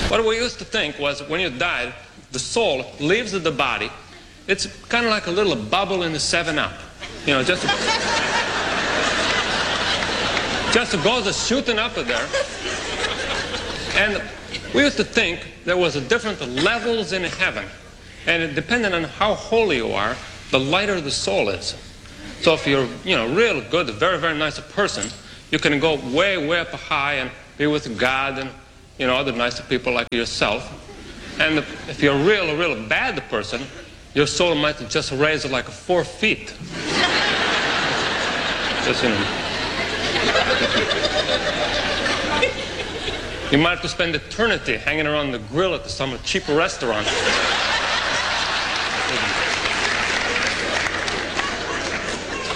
What we used to think was when you died, the soul leaves the body. It's kind of like a little bubble in the 7-Up. You know, just goes shooting up there. And we used to think there was different levels in heaven. And it depended on how holy you are, the lighter the soul is. So if you're, real good, very, very nice person, you can go way, way up high and be with God and, other nice people like yourself. And if you're a real bad person, your soul might just raise like 4 feet. Just, You might have to spend eternity hanging around the grill at some cheap restaurant.